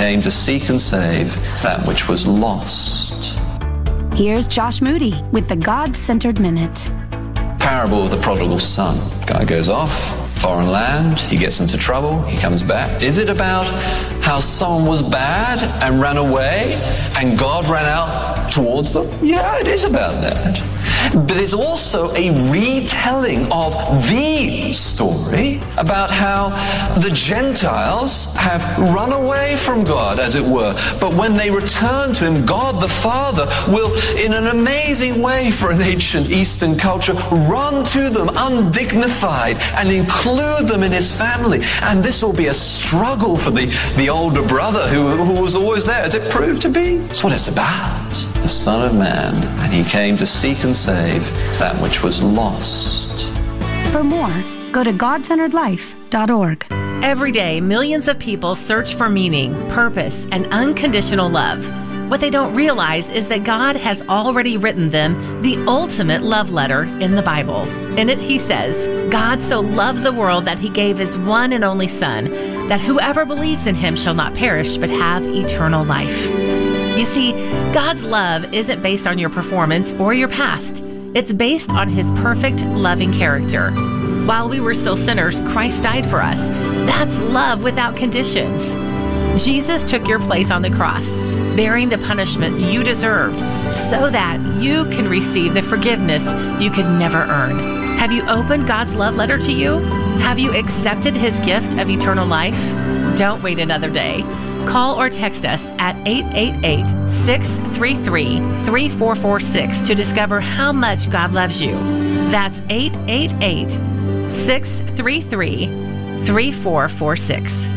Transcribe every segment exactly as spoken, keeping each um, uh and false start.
came to seek and save that which was lost. Here's Josh Moody with the God-Centered Minute. Parable of the prodigal son. Guy goes off, foreign land, he gets into trouble, he comes back. Is it about how someone was bad and ran away and God ran out towards them? Yeah, it is about that. But it's also a retelling of the story about how the Gentiles have run away from God, as it were. But when they return to Him, God the Father will, in an amazing way for an ancient Eastern culture, run to them undignified and include them in His family. And this will be a struggle for the, the older brother who, who was always there, as it proved to be. That's what it's about. The Son of Man, and He came to seek and save that which was lost. For more, go to God Centered Life dot org. Every day, millions of people search for meaning, purpose, and unconditional love. What they don't realize is that God has already written them the ultimate love letter in the Bible. In it, He says, God so loved the world that He gave His one and only Son, that whoever believes in Him shall not perish but have eternal life. You see, God's love isn't based on your performance or your past. It's based on His perfect, loving character. While we were still sinners, Christ died for us. That's love without conditions. Jesus took your place on the cross, bearing the punishment you deserved, so that you can receive the forgiveness you could never earn. Have you opened God's love letter to you? Have you accepted His gift of eternal life? Don't wait another day. Call or text us at eight eight eight, six three three, three four four six to discover how much God loves you. That's eight eight eight, six three three, three four four six.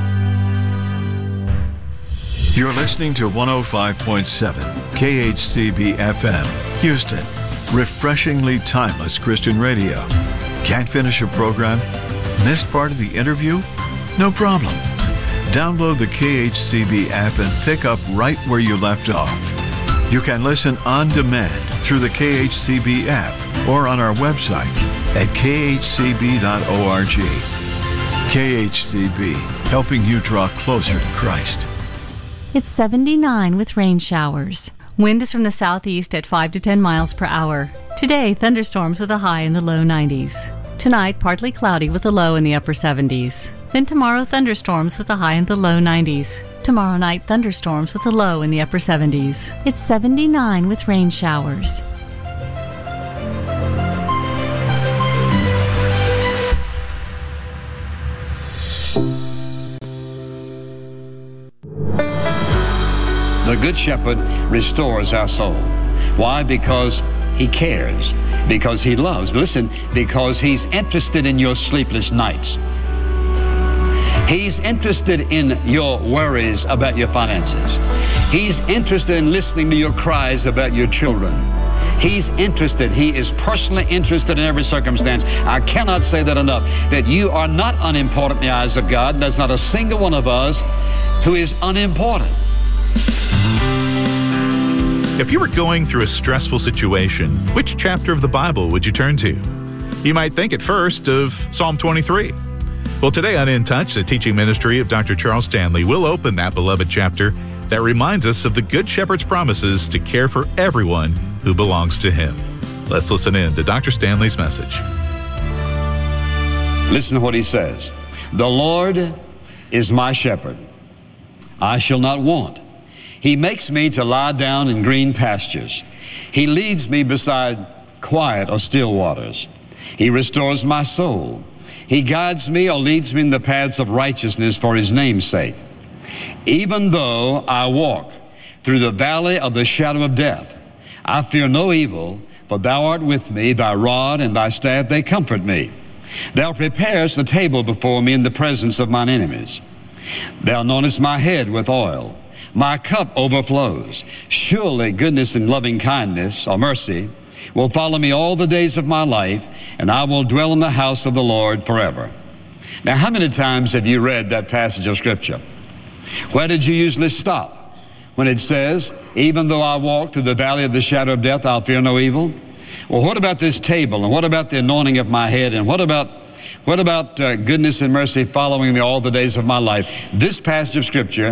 You're listening to one oh five point seven K H C B F M, Houston. Refreshingly timeless Christian radio. Can't finish a program? Missed part of the interview? No problem. Download the K H C B app and pick up right where you left off. You can listen on demand through the K H C B app or on our website at k h c b dot org. K H C B, helping you draw closer to Christ. It's seventy-nine with rain showers. Wind is from the southeast at five to ten miles per hour. Today, thunderstorms with a high in the low nineties. Tonight, partly cloudy with a low in the upper seventies. Then tomorrow, thunderstorms with a high in the low nineties. Tomorrow night, thunderstorms with a low in the upper seventies. It's seventy-nine with rain showers. The Good Shepherd restores our soul. Why? Because He cares, because He loves. But listen, because He's interested in your sleepless nights. He's interested in your worries about your finances. He's interested in listening to your cries about your children. He's interested. He is personally interested in every circumstance. I cannot say that enough, that you are not unimportant in the eyes of God. There's not a single one of us who is unimportant. If you were going through a stressful situation, which chapter of the Bible would you turn to? You might think at first of Psalm twenty-three. Well, today on In Touch, the teaching ministry of Doctor Charles Stanley will open that beloved chapter that reminds us of the Good Shepherd's promises to care for everyone who belongs to Him. Let's listen in to Doctor Stanley's message. Listen to what he says. The Lord is my shepherd. I shall not want. He makes me to lie down in green pastures. He leads me beside quiet or still waters. He restores my soul. He guides me or leads me in the paths of righteousness for His name's sake. Even though I walk through the valley of the shadow of death, I fear no evil, for Thou art with me. Thy rod and Thy staff, they comfort me. Thou preparest a table before me in the presence of mine enemies. Thou anointest my head with oil. My cup overflows. Surely goodness and loving kindness or mercy will follow me all the days of my life, and I will dwell in the house of the Lord forever. Now, how many times have you read that passage of Scripture? Where did you usually stop? When it says, even though I walk through the valley of the shadow of death, I'll fear no evil? Well, what about this table? And what about the anointing of my head? And what about What about uh, goodness and mercy following me all the days of my life? This passage of Scripture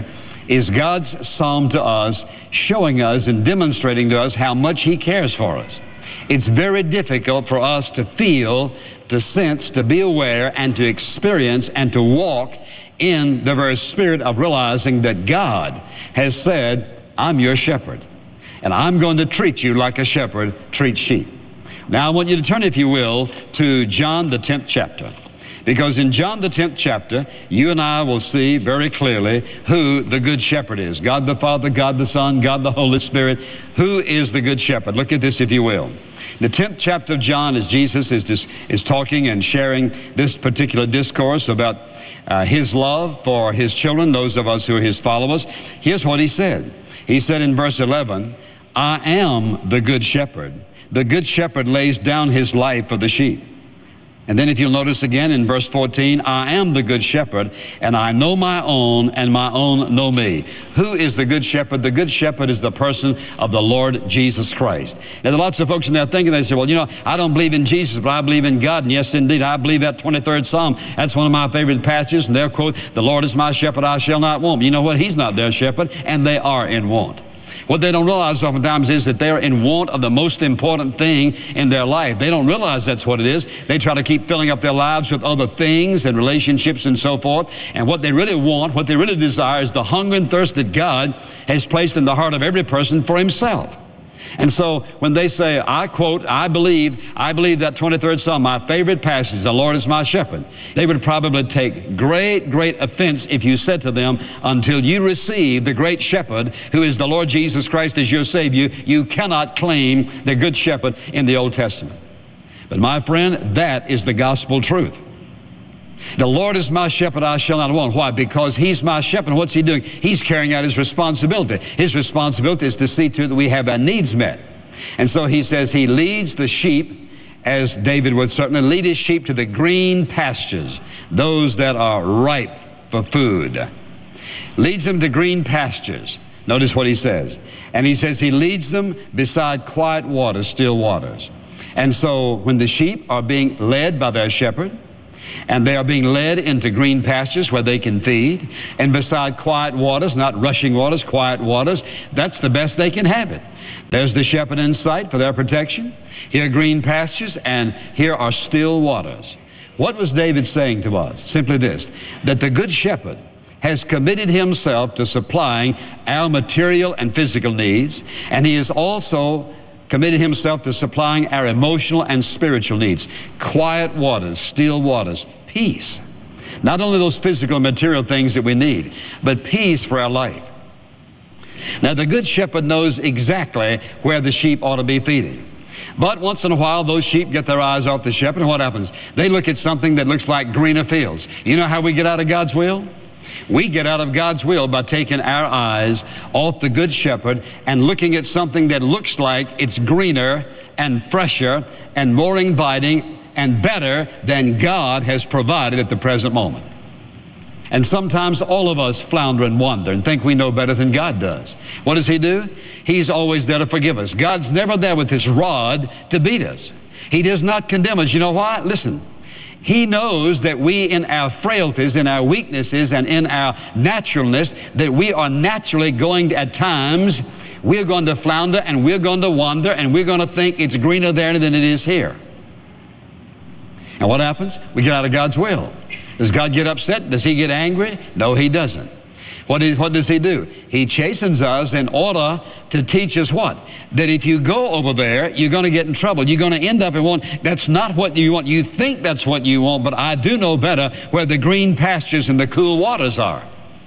is God's psalm to us, showing us and demonstrating to us how much He cares for us. It's very difficult for us to feel, to sense, to be aware, and to experience, and to walk in the very spirit of realizing that God has said, I'm your shepherd, and I'm going to treat you like a shepherd treats sheep. Now I want you to turn, if you will, to John the tenth chapter. Because in John the tenth chapter, you and I will see very clearly who the Good Shepherd is. God the Father, God the Son, God the Holy Spirit. Who is the Good Shepherd? Look at this, if you will. The tenth chapter of John, as Jesus is, dis, is talking and sharing this particular discourse about uh, His love for His children, those of us who are His followers. Here's what He said. He said in verse eleven, I am the Good Shepherd. The Good Shepherd lays down His life for the sheep. And then if you'll notice again in verse fourteen, I am the Good Shepherd, and I know my own, and my own know me. Who is the Good Shepherd? The Good Shepherd is the person of the Lord Jesus Christ. Now, there are lots of folks in there thinking, they say, well, you know, I don't believe in Jesus, but I believe in God. And yes, indeed, I believe that twenty-third Psalm. That's one of my favorite passages, and they'll quote, the Lord is my shepherd, I shall not want. You know what? He's not their shepherd, and they are in want. What they don't realize oftentimes is that they're in want of the most important thing in their life. They don't realize that's what it is. They try to keep filling up their lives with other things and relationships and so forth. And what they really want, what they really desire is the hunger and thirst that God has placed in the heart of every person for Himself. And so when they say, I quote, I believe, I believe that twenty-third Psalm, my favorite passage, the Lord is my shepherd, they would probably take great, great offense if you said to them, until you receive the great shepherd, who is the Lord Jesus Christ as your Savior, you cannot claim the Good Shepherd in the Old Testament. But my friend, that is the gospel truth. The Lord is my shepherd, I shall not want. Why? Because He's my shepherd. What's He doing? He's carrying out His responsibility. His responsibility is to see to it that we have our needs met. And so He says He leads the sheep, as David would certainly lead His sheep, to the green pastures, those that are ripe for food. Leads them to green pastures. Notice what He says. And He says He leads them beside quiet waters, still waters. And so when the sheep are being led by their shepherd, and they are being led into green pastures where they can feed, and beside quiet waters, not rushing waters, quiet waters, that's the best they can have it. There's the shepherd in sight for their protection. Here are green pastures, and here are still waters. What was David saying to us? Simply this, that the Good Shepherd has committed Himself to supplying our material and physical needs, and He is also committed Himself to supplying our emotional and spiritual needs. Quiet waters, still waters, peace. Not only those physical and material things that we need, but peace for our life. Now, the Good Shepherd knows exactly where the sheep ought to be feeding. But once in a while, those sheep get their eyes off the shepherd, and what happens? They look at something that looks like greener fields. You know how we get out of God's will? We get out of God's will by taking our eyes off the Good Shepherd and looking at something that looks like it's greener and fresher and more inviting and better than God has provided at the present moment. And sometimes all of us flounder and wonder and think we know better than God does. What does He do? He's always there to forgive us. God's never there with His rod to beat us. He does not condemn us. You know why? Listen. He knows that we, in our frailties, in our weaknesses, and in our naturalness, that we are naturally going to, at times, we're going to flounder and we're going to wander and we're going to think it's greener there than it is here. And what happens? We get out of God's will. Does God get upset? Does He get angry? No, He doesn't. What, is, what does He do? He chastens us in order to teach us what? That if you go over there, you're going to get in trouble. You're going to end up in one. That's not what you want. You think that's what you want, but I do know better where the green pastures and the cool waters are.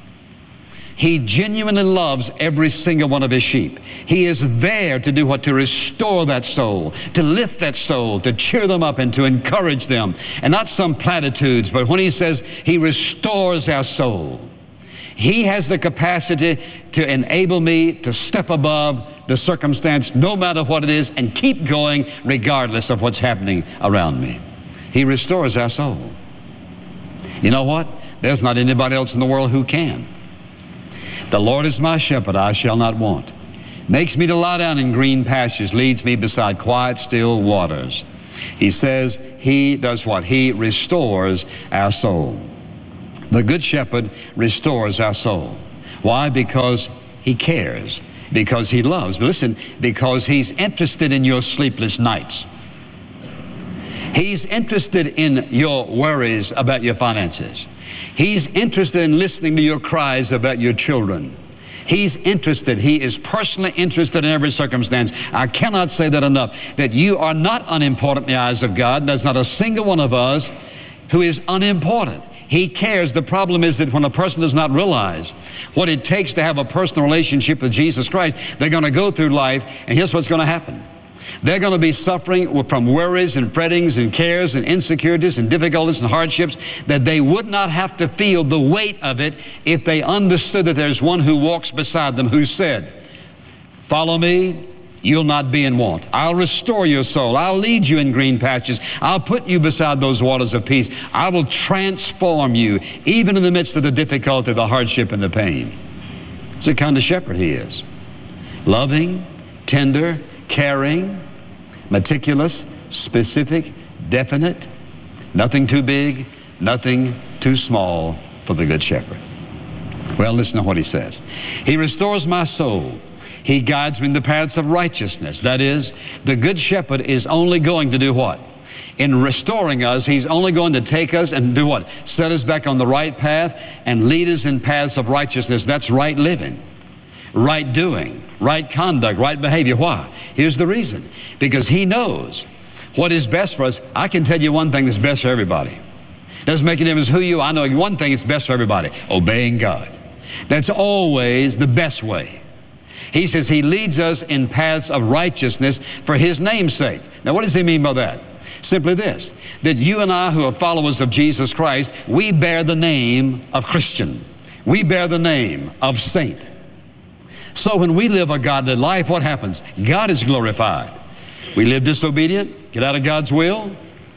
He genuinely loves every single one of His sheep. He is there to do what? To restore that soul, to lift that soul, to cheer them up and to encourage them. And not some platitudes, but when He says He restores our soul, He has the capacity to enable me to step above the circumstance, no matter what it is, and keep going regardless of what's happening around me. He restores our soul. You know what? There's not anybody else in the world who can. The Lord is my shepherd, I shall not want. Makes me to lie down in green pastures, leads me beside quiet, still waters. He says He does what? He restores our soul. The Good Shepherd restores our soul. Why? Because He cares, because He loves. But listen, because He's interested in your sleepless nights. He's interested in your worries about your finances. He's interested in listening to your cries about your children. He's interested. He is personally interested in every circumstance. I cannot say that enough, that you are not unimportant in the eyes of God. There's not a single one of us who is unimportant. He cares. The problem is that when a person does not realize what it takes to have a personal relationship with Jesus Christ, they're going to go through life, and here's what's going to happen. They're going to be suffering from worries and frettings and cares and insecurities and difficulties and hardships that they would not have to feel the weight of it if they understood that there's one who walks beside them who said, "Follow me, you'll not be in want. I'll restore your soul. I'll lead you in green pastures. I'll put you beside those waters of peace. I will transform you even in the midst of the difficulty, the hardship, and the pain." It's the kind of shepherd He is. Loving, tender, caring, meticulous, specific, definite, nothing too big, nothing too small for the Good Shepherd. Well, listen to what He says. He restores my soul. He guides me in the paths of righteousness. That is, the Good Shepherd is only going to do what? In restoring us, He's only going to take us and do what? Set us back on the right path and lead us in paths of righteousness. That's right living, right doing, right conduct, right behavior. Why? Here's the reason. Because He knows what is best for us. I can tell you one thing that's best for everybody. Doesn't make a difference who you are. I know one thing that's best for everybody: obeying God. That's always the best way. He says He leads us in paths of righteousness for His name's sake. Now, what does He mean by that? Simply this, that you and I who are followers of Jesus Christ, we bear the name of Christian. We bear the name of saint. So when we live a godly life, what happens? God is glorified. We live disobedient, get out of God's will,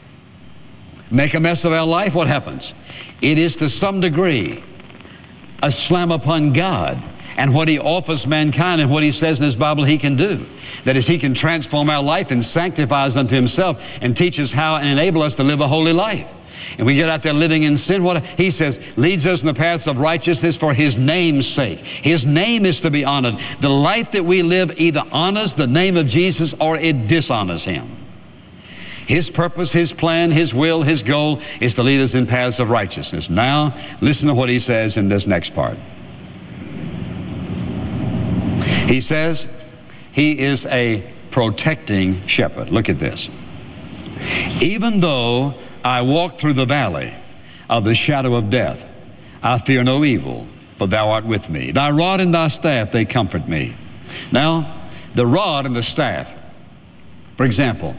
make a mess of our life, what happens? It is to some degree a slam upon God and what He offers mankind and what He says in His Bible He can do. That is, He can transform our life and sanctify us unto Himself and teach us how and enable us to live a holy life. And we get out there living in sin, what He says, leads us in the paths of righteousness for His name's sake. His name is to be honored. The life that we live either honors the name of Jesus or it dishonors Him. His purpose, His plan, His will, His goal is to lead us in paths of righteousness. Now, listen to what He says in this next part. He says He is a protecting shepherd. Look at this. Even though I walk through the valley of the shadow of death, I fear no evil, for Thou art with me. Thy rod and Thy staff, they comfort me. Now, the rod and the staff, for example,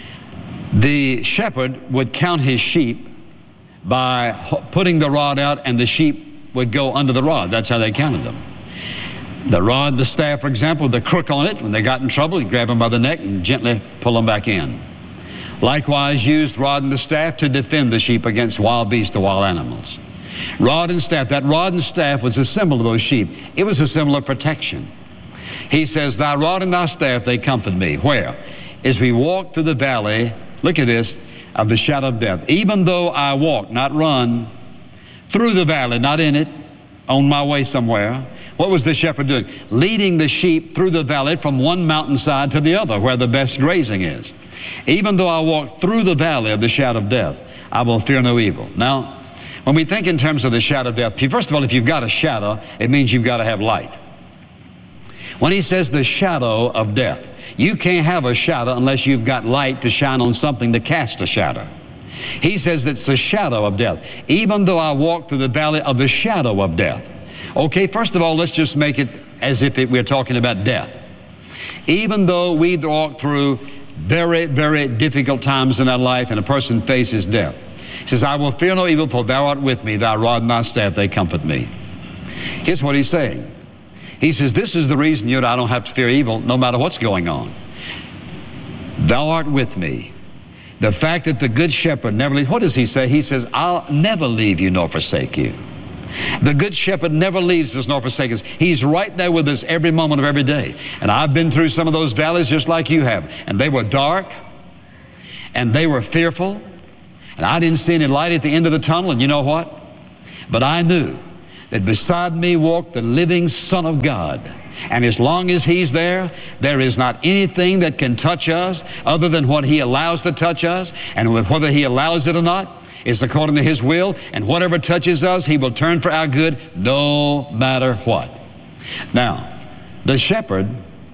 the shepherd would count his sheep by putting the rod out, and the sheep would go under the rod. That's how they counted them. The rod, the staff, for example, the crook on it, when they got in trouble, he'd grab them by the neck and gently pull them back in. Likewise used rod and the staff to defend the sheep against wild beasts or wild animals. Rod and staff, that rod and staff was a symbol of those sheep. It was a symbol of protection. He says, Thy rod and Thy staff, they comfort me. Where? As we walk through the valley, look at this, of the shadow of death. Even though I walk, not run, through the valley, not in it, on my way somewhere. What was the shepherd doing? Leading the sheep through the valley from one mountainside to the other where the best grazing is. Even though I walk through the valley of the shadow of death, I will fear no evil. Now, when we think in terms of the shadow of death, first of all, if you've got a shadow, it means you've got to have light. When He says the shadow of death, you can't have a shadow unless you've got light to shine on something to cast a shadow. He says it's the shadow of death. Even though I walk through the valley of the shadow of death. Okay, first of all, let's just make it as if it, we're talking about death. Even though we walk through very, very difficult times in our life and a person faces death, He says, I will fear no evil, for Thou art with me. Thy rod and Thy staff, they comfort me. Here's what He's saying. He says, this is the reason you and I don't have to fear evil no matter what's going on. Thou art with me. The fact that the Good Shepherd never leaves, what does He say? He says, I'll never leave you nor forsake you. The Good Shepherd never leaves us nor forsakes us. He's right there with us every moment of every day. And I've been through some of those valleys just like you have. And they were dark. And they were fearful. And I didn't see any light at the end of the tunnel. And you know what? But I knew that beside me walked the living Son of God. And as long as He's there, there is not anything that can touch us other than what He allows to touch us. And whether He allows it or not is according to His will. And whatever touches us, He will turn for our good no matter what. Now, the shepherd,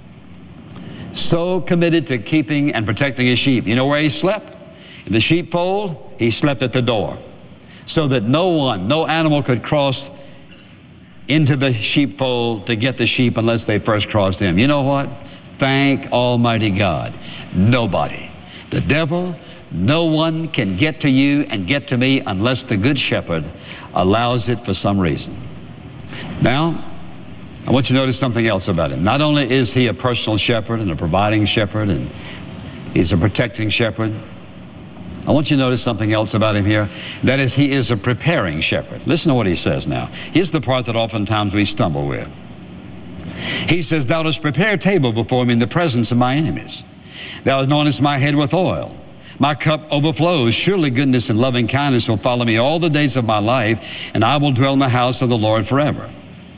so committed to keeping and protecting his sheep. You know where he slept? In the sheepfold, he slept at the door, so that no one, no animal could cross into the sheepfold to get the sheep unless they first crossed him. You know what? Thank Almighty God. Nobody, the devil, no one can get to you and get to me unless the Good Shepherd allows it for some reason. Now, I want you to notice something else about him. Not only is he a personal shepherd and a providing shepherd, and he's a protecting shepherd, I want you to notice something else about him here. That is, he is a preparing shepherd. Listen to what he says now. Here's the part that oftentimes we stumble with. He says, Thou dost prepare a table before me in the presence of my enemies. Thou anointest my head with oil. My cup overflows. Surely goodness and loving kindness will follow me all the days of my life, and I will dwell in the house of the Lord forever.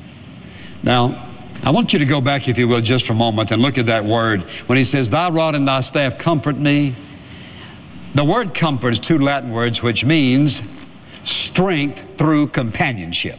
Now, I want you to go back, if you will, just for a moment and look at that word. When he says, Thy rod and thy staff comfort me. The word comfort is two Latin words which means strength through companionship.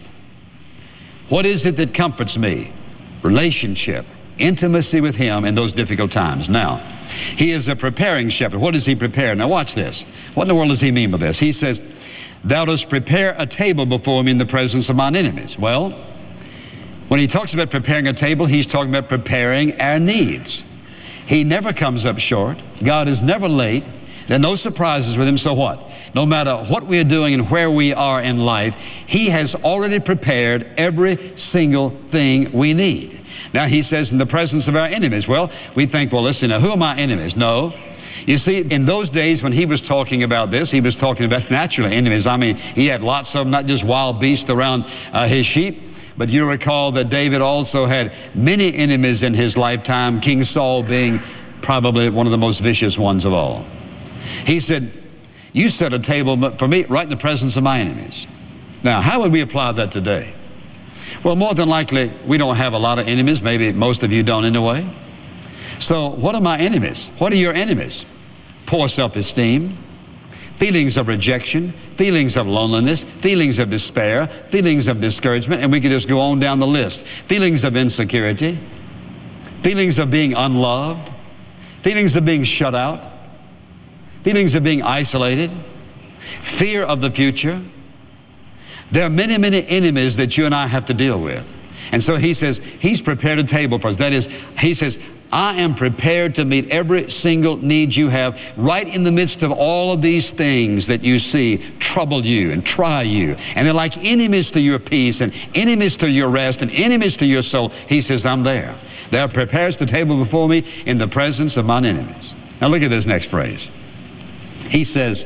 What is it that comforts me? Relationship, intimacy with Him in those difficult times. Now, He is a preparing shepherd. What does He prepare? Now watch this. What in the world does He mean by this? He says, Thou dost prepare a table before me in the presence of mine enemies. Well, when He talks about preparing a table, He's talking about preparing our needs. He never comes up short. God is never late. There are no surprises with Him. So what? No matter what we are doing and where we are in life, He has already prepared every single thing we need. Now He says in the presence of our enemies. Well, we think, well, listen, now who are my enemies? No. You see, in those days when He was talking about this, He was talking about natural enemies. I mean, He had lots of them, not just wild beasts around uh, His sheep. But you recall that David also had many enemies in his lifetime, King Saul being probably one of the most vicious ones of all. He said, You set a table for me right in the presence of my enemies. Now, how would we apply that today? Well, more than likely, we don't have a lot of enemies. Maybe most of you don't anyway. So what are my enemies? What are your enemies? Poor self-esteem, feelings of rejection, feelings of loneliness, feelings of despair, feelings of discouragement, and we could just go on down the list. Feelings of insecurity, feelings of being unloved, feelings of being shut out, feelings of being isolated, fear of the future. There are many, many enemies that you and I have to deal with. And so He says, He's prepared a table for us. That is, He says, I am prepared to meet every single need you have right in the midst of all of these things that you see trouble you and try you. And they're like enemies to your peace and enemies to your rest and enemies to your soul. He says, I'm there. Thou preparest the table before me in the presence of mine enemies. Now look at this next phrase. He says,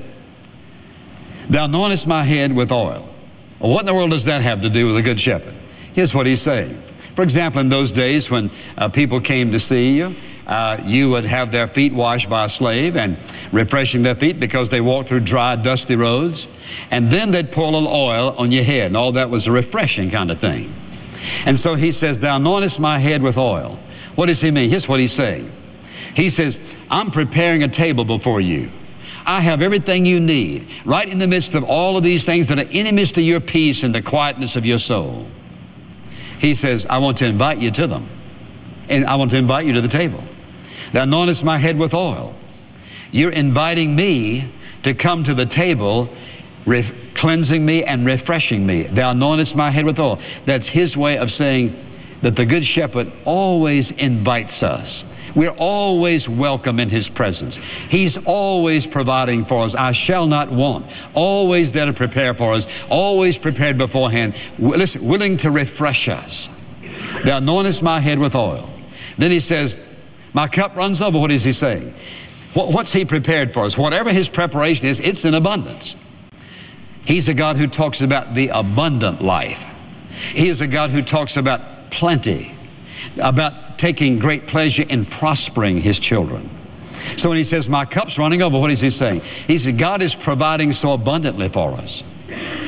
Thou anointest my head with oil. Well, what in the world does that have to do with a good shepherd? Here's what He's saying. For example, in those days when uh, people came to see you, uh, you would have their feet washed by a slave and refreshing their feet because they walked through dry, dusty roads. And then they'd pour a little oil on your head, and all that was a refreshing kind of thing. And so He says, Thou anointest my head with oil. What does He mean? Here's what He's saying. He says, I'm preparing a table before you. I have everything you need right in the midst of all of these things that are enemies to your peace and the quietness of your soul. He says, I want to invite you to them. And I want to invite you to the table. Thou anointest my head with oil. You're inviting me to come to the table, ref- cleansing me and refreshing me. Thou anointest my head with oil. That's His way of saying that the Good Shepherd always invites us. We're always welcome in His presence. He's always providing for us. I shall not want. Always there to prepare for us. Always prepared beforehand. Listen, willing to refresh us. Thou anointest my head with oil. Then He says, my cup runs over. What is He saying? What's He prepared for us? Whatever His preparation is, it's in abundance. He's a God who talks about the abundant life. He is a God who talks about plenty, about taking great pleasure in prospering His children. So when He says, my cup's running over, what is He saying? He said, God is providing so abundantly for us.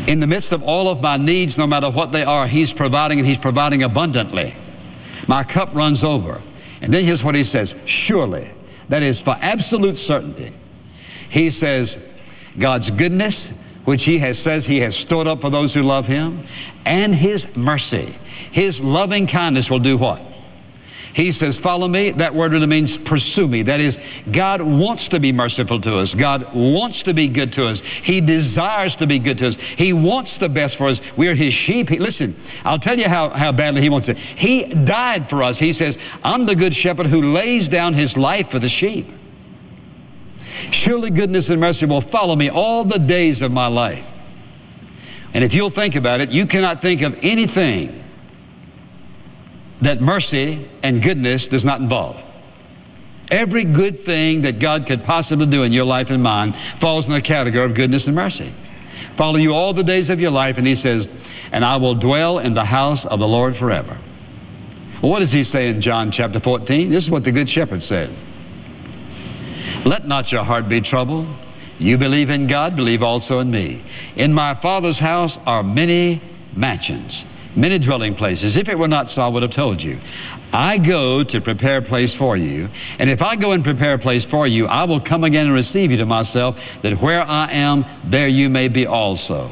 In the midst of all of my needs, no matter what they are, He's providing, and He's providing abundantly. My cup runs over. And then here's what He says, surely, that is for absolute certainty. He says, God's goodness, which He has says He has stored up for those who love Him, and His mercy, His loving kindness will do what? He says, follow me. That word really means pursue me. That is, God wants to be merciful to us. God wants to be good to us. He desires to be good to us. He wants the best for us. We're His sheep. He, listen, I'll tell you how, how badly He wants it. He died for us. He says, I'm the good shepherd who lays down His life for the sheep. Surely goodness and mercy will follow me all the days of my life. And if you'll think about it, you cannot think of anything that mercy and goodness does not involve. Every good thing that God could possibly do in your life and mine falls in the category of goodness and mercy. Follow you all the days of your life, and He says, and I will dwell in the house of the Lord forever. Well, what does He say in John chapter fourteen? This is what the Good Shepherd said. Let not your heart be troubled. You believe in God, believe also in me. In my Father's house are many mansions, many dwelling places. If it were not so, I would have told you. I go to prepare a place for you. And if I go and prepare a place for you, I will come again and receive you to myself, that where I am, there you may be also.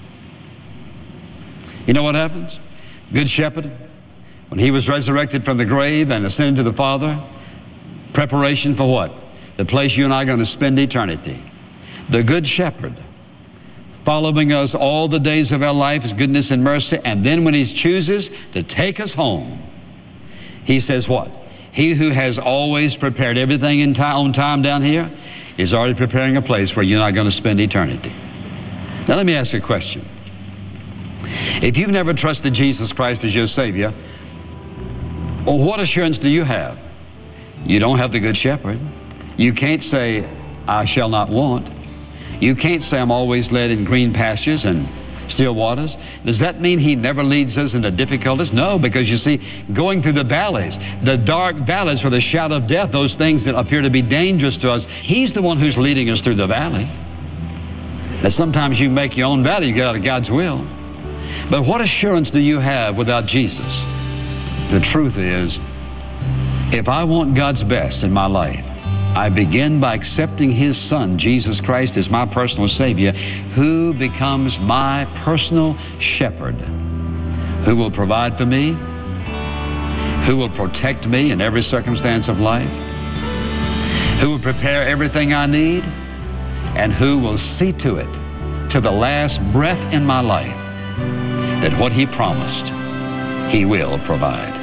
You know what happens? Good Shepherd, when He was resurrected from the grave and ascended to the Father, preparation for what? The place you and I are going to spend eternity. The Good Shepherd, following us all the days of our life, His goodness and mercy, and then when He chooses to take us home, He says what? He who has always prepared everything in time, on time down here is already preparing a place where you're not going to spend eternity. Now let me ask you a question. If you've never trusted Jesus Christ as your Savior, well, what assurance do you have? You don't have the Good Shepherd. You can't say, I shall not want. You can't say I'm always led in green pastures and still waters. Does that mean He never leads us into difficulties? No, because you see, going through the valleys, the dark valleys where the shadow of death, those things that appear to be dangerous to us, He's the one who's leading us through the valley. And sometimes you make your own valley, you get out of God's will. But what assurance do you have without Jesus? The truth is, if I want God's best in my life, I begin by accepting His Son, Jesus Christ, as my personal Savior, who becomes my personal shepherd, who will provide for me, who will protect me in every circumstance of life, who will prepare everything I need, and who will see to it, to the last breath in my life, that what He promised, He will provide.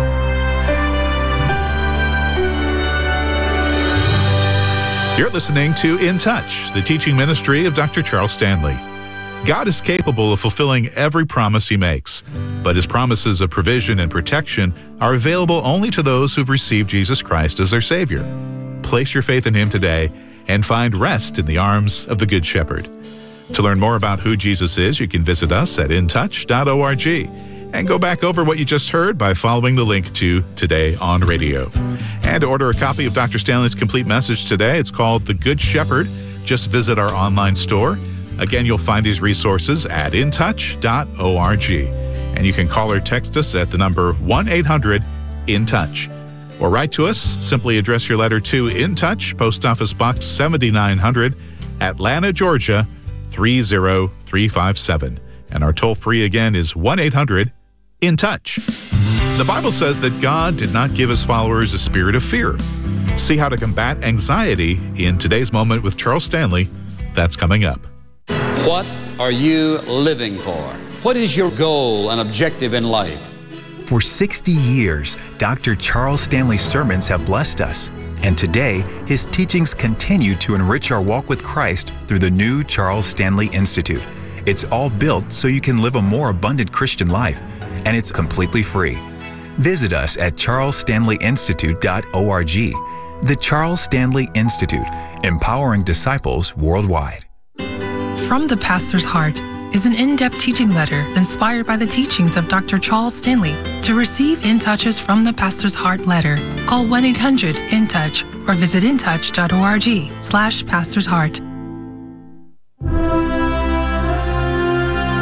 You're listening to In Touch, the teaching ministry of Doctor Charles Stanley. God is capable of fulfilling every promise He makes, but His promises of provision and protection are available only to those who've received Jesus Christ as their Savior. Place your faith in Him today and find rest in the arms of the Good Shepherd. To learn more about who Jesus is, you can visit us at in touch dot org and go back over what you just heard by following the link to Today on Radio. And to order a copy of Doctor Stanley's complete message today, it's called The Good Shepherd. Just visit our online store. Again, you'll find these resources at in touch dot org. And you can call or text us at the number one eight hundred in touch. Or write to us. Simply address your letter to In Touch, Post Office Box seventy-nine hundred, Atlanta, Georgia, three zero three five seven. And our toll-free again is one eight hundred in touch. The Bible says that God did not give His followers a spirit of fear. See how to combat anxiety in today's Moment with Charles Stanley. That's coming up. What are you living for? What is your goal and objective in life? For sixty years, Doctor Charles Stanley's sermons have blessed us. And today, his teachings continue to enrich our walk with Christ through the new Charles Stanley Institute. It's all built so you can live a more abundant Christian life, and it's completely free. Visit us at charles stanley institute dot org. The Charles Stanley Institute, empowering disciples worldwide. From the Pastor's Heart is an in-depth teaching letter inspired by the teachings of Doctor Charles Stanley. To receive In Touch's From the Pastor's Heart letter, call one eight hundred in touch or visit in touch dot org slash Pastor's Heart.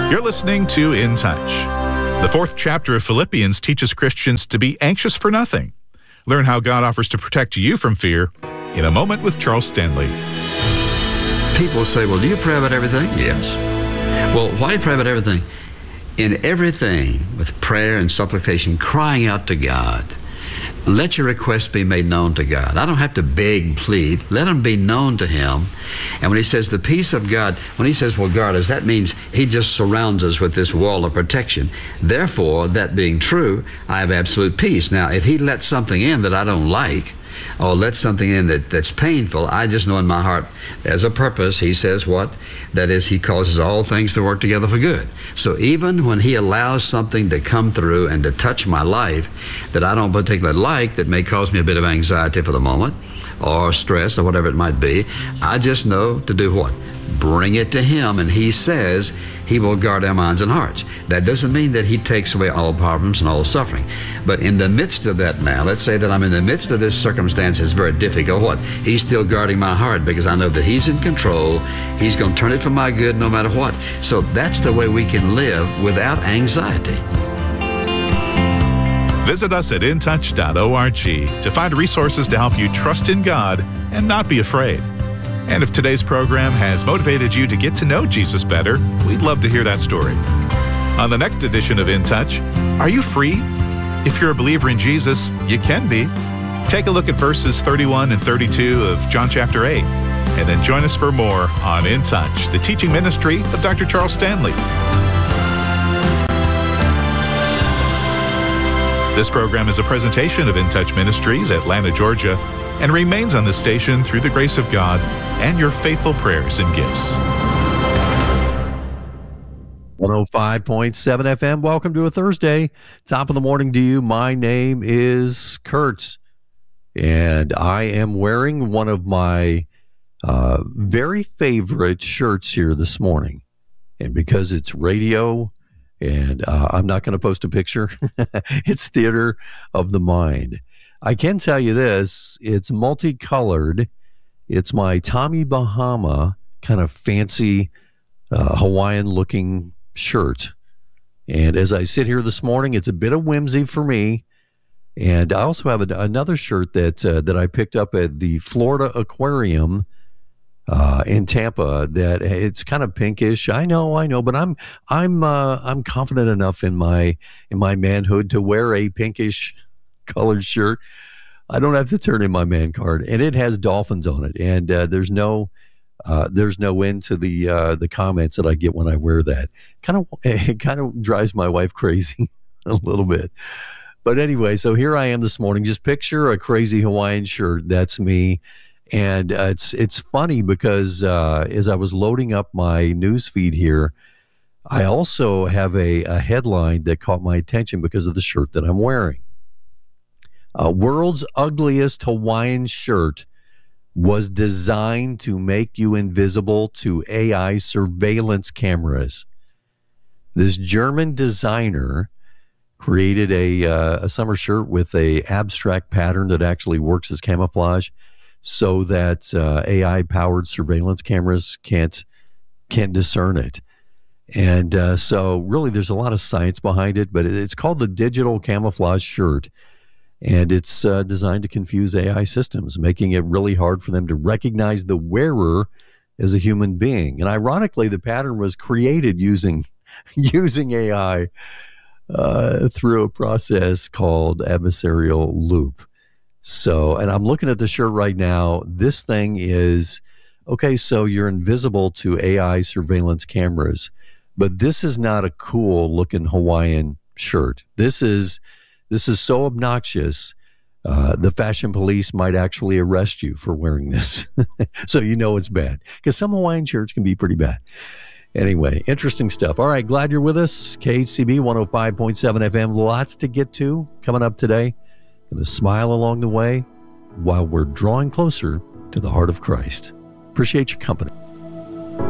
You're listening to In Touch. The fourth chapter of Philippians teaches Christians to be anxious for nothing. Learn how God offers to protect you from fear in a moment with Charles Stanley. People say, well, do you pray about everything? Yes. Well, why do you pray about everything? In everything, with prayer and supplication, crying out to God, let your requests be made known to God. I don't have to beg, plead. Let them be known to Him. And when He says the peace of God, when He says, well, guard us, that means He just surrounds us with this wall of protection. Therefore, that being true, I have absolute peace. Now, if He lets something in that I don't like, or let something in that, that's painful, I just know in my heart there's a purpose. He says what? That is, He causes all things to work together for good. So even when He allows something to come through and to touch my life that I don't particularly like, that may cause me a bit of anxiety for the moment, or stress, or whatever it might be, I just know to do what? Bring it to Him, and He says He will guard our minds and hearts. That doesn't mean that He takes away all problems and all suffering. But in the midst of that now, let's say that I'm in the midst of this circumstance that's very difficult. What? He's still guarding my heart because I know that He's in control. He's going to turn it for my good no matter what. So that's the way we can live without anxiety. Visit us at in touch dot org to find resources to help you trust in God and not be afraid. And if today's program has motivated you to get to know Jesus better, we'd love to hear that story. On the next edition of In Touch, are you free? If you're a believer in Jesus, you can be. Take a look at verses thirty-one and thirty-two of John chapter eight, and then join us for more on In Touch, the teaching ministry of Doctor Charles Stanley. This program is a presentation of In Touch Ministries, Atlanta, Georgia, and remains on the station through the grace of God and your faithful prayers and gifts. one oh five point seven F M. Welcome to a Thursday. Top of the morning to you. My name is Kurt, and I am wearing one of my uh, very favorite shirts here this morning. And because it's radio, and uh, I'm not going to post a picture, it's Theater of the Mind. I can tell you this, it's multicolored. It's my Tommy Bahama kind of fancy uh, Hawaiian-looking shirt. And as I sit here this morning, it's a bit of whimsy for me. And I also have a, another shirt that uh, that I picked up at the Florida Aquarium uh, in Tampa. That it's kind of pinkish. I know, I know, but I'm I'm uh, I'm confident enough in my in my manhood to wear a pinkish colored shirt. I don't have to turn in my man card, and it has dolphins on it. And uh, there's no uh, there's no end to the uh, the comments that I get when I wear that. Kind of it kind of drives my wife crazy a little bit. But anyway, so here I am this morning. Just picture a crazy Hawaiian shirt. That's me. And uh, it's it's funny because uh, as I was loading up my news feed here, I also have a, a headline that caught my attention because of the shirt that I'm wearing. Uh, world's ugliest Hawaiian shirt was designed to make you invisible to A I surveillance cameras. This German designer created a, uh, a summer shirt with a abstract pattern that actually works as camouflage so that uh, A I-powered surveillance cameras can't can't discern it. And uh, so really there's a lot of science behind it, but it's called the digital camouflage shirt. And it's uh, designed to confuse A I systems, making it really hard for them to recognize the wearer as a human being. And ironically, the pattern was created using using A I uh, through a process called adversarial loop. So, and I'm looking at the shirt right now. This thing is, okay, so you're invisible to A I surveillance cameras, but this is not a cool looking Hawaiian shirt. This is This is so obnoxious, uh, the fashion police might actually arrest you for wearing this. So you know it's bad, because some Hawaiian shirts can be pretty bad. Anyway, interesting stuff. All right, glad you're with us. K H C B one oh five point seven F M. Lots to get to coming up today. Going to smile along the way while we're drawing closer to the heart of Christ. Appreciate your company.